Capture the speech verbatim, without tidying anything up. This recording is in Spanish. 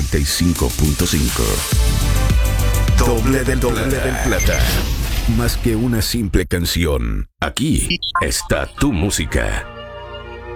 noventa y cinco punto cinco. Doble del Doble del Plata. Más que una simple canción, aquí está tu música.